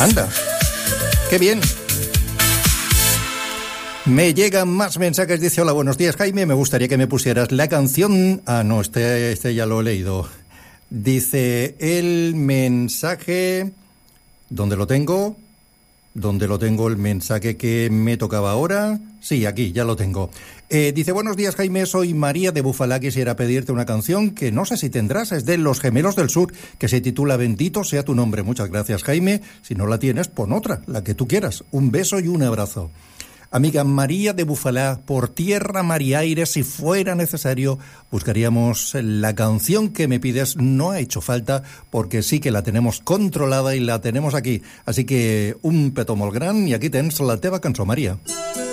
Anda, qué bien. Me llegan más mensajes. Dice: hola, buenos días, Jaime, me gustaría que me pusieras la canción... Ah, no, este ya lo he leído. Dice el mensaje... ¿Dónde lo tengo? ¿Dónde lo tengo el mensaje que me tocaba ahora? Sí, aquí, ya lo tengo. Dice: buenos días, Jaime, soy María de Bufalá. Quisiera pedirte una canción que no sé si tendrás, es de Los Gemelos del Sur, que se titula Bendito sea tu nombre. Muchas gracias, Jaime. Si no la tienes, pon otra, la que tú quieras. Un beso y un abrazo. Amiga María de Bufalá, por tierra, mar y aire, si fuera necesario, buscaríamos la canción que me pides. No ha hecho falta, porque sí que la tenemos controlada y la tenemos aquí. Así que un petó molt gran, y aquí tens la teva cançó, María.